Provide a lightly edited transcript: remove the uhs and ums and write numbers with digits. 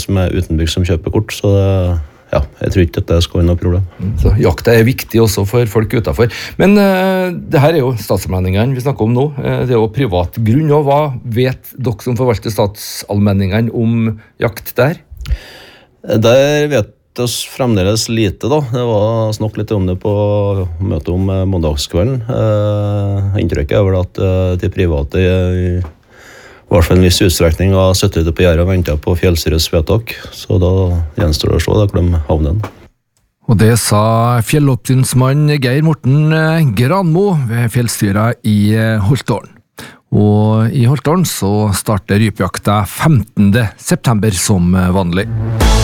som utenbygd som kjøper kort, så jeg tror ikke at det skal være noe problem. Så jakta viktig også for folk utenfor. Men det her jo statsallmenningene vi snakker om nå. Det jo privat grunn, og hva vet dere som forvalter statsallmenningene om jakt der? Der vet oss fremdeles lite da. Det var snakk litt om det på møtet om mandagskvelden. Inntrykket vel at de private i hvert fall en viss utstrekning har sittet ute på gjerdet og ventet på fjellstyrets vedtak, så da gjenstår det å se hvor de havner. Og det sa fjelloppsynsmann Geir Morten Granmo ved fjellstyret i Holtålen. Og i Holtålen så starter rypejakta 15. september som vanlig.